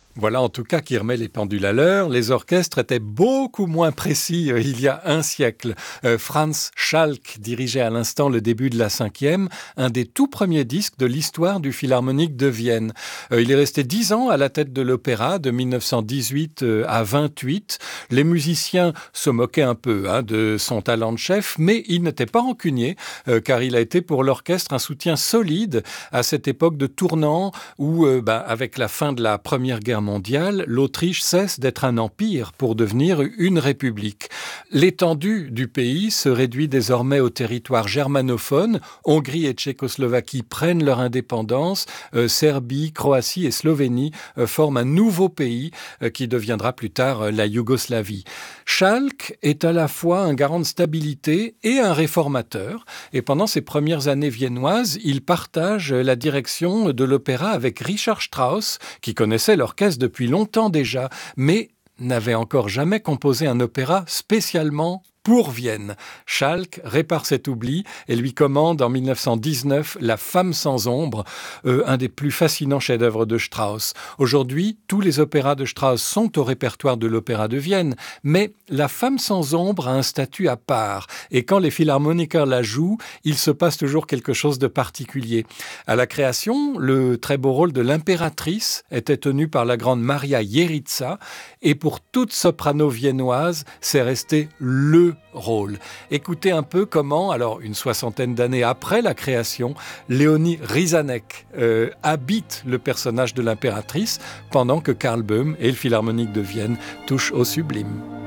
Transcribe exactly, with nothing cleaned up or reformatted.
Voilà en tout cas qui remet les pendules à l'heure. Les orchestres étaient beaucoup moins précis euh, il y a un siècle. Euh, Franz Schalk dirigeait à l'instant le début de la cinquième, un des tout premiers disques de l'histoire du Philharmonique de Vienne. Euh, il est resté dix ans à la tête de l'opéra, de mille neuf cent dix-huit euh, à vingt-huit. Les musiciens se moquaient un peu hein, de son talent de chef, mais il n'était pas rancunier, euh, car il a été pour l'orchestre un soutien solide à cette époque de tournant où, euh, bah, avec la fin de la Première Guerre mondiale, l'Autriche cesse d'être un empire pour devenir une république. L'étendue du pays se réduit désormais au territoire germanophone. Hongrie et Tchécoslovaquie prennent leur indépendance. Euh, Serbie, Croatie et Slovénie euh, forment un nouveau pays euh, qui deviendra plus tard euh, la Yougoslavie. Schalk est à la fois un garant de stabilité et un réformateur. Et pendant ses premières années viennoises, il partage la direction de l'opéra avec Richard Strauss, qui connaissait l'orchestre depuis longtemps déjà, mais n'avait encore jamais composé un opéra spécialement pour Vienne. Schalk répare cet oubli et lui commande en mille neuf cent dix-neuf La Femme sans ombre, euh, un des plus fascinants chefs-d'œuvre de Strauss. Aujourd'hui, tous les opéras de Strauss sont au répertoire de l'Opéra de Vienne, mais La Femme sans ombre a un statut à part. Et quand les philharmoniqueurs la jouent, il se passe toujours quelque chose de particulier. À la création, le très beau rôle de l'impératrice était tenu par la grande Maria Jeritza, et pour toute soprano viennoise, c'est resté le rôle. Écoutez un peu comment, alors une soixantaine d'années après la création, Léonie Rizanek euh, habite le personnage de l'impératrice pendant que Karl Böhm et le Philharmonique de Vienne touchent au sublime.